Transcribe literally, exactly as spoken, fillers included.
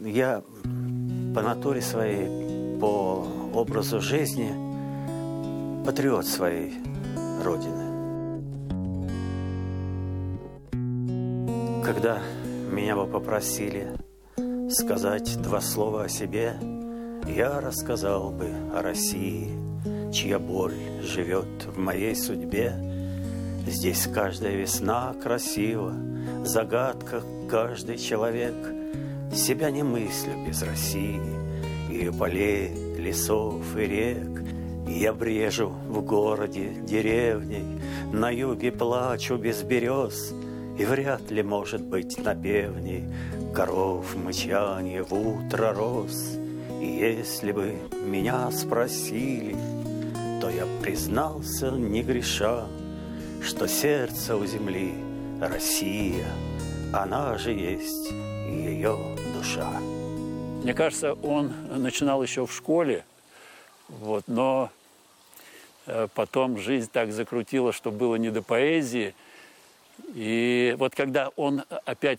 Я по натуре своей, по образу жизни патриот своей Родины. Когда меня бы попросили сказать два слова о себе, я рассказал бы о России, чья боль живет в моей судьбе. Здесь каждая весна красива, загадка каждый человек. Себя не мыслю без России, ее полей, лесов и рек. Я брежу в городе деревней, на юге плачу без берез, и вряд ли может быть напевней коров мычанье в утро роз. И если бы меня спросили, то я признался, не греша, что сердце у земли Россия, она же есть ее душа. Мне кажется, он начинал еще в школе, вот, но потом жизнь так закрутила, что было не до поэзии. И вот когда он опять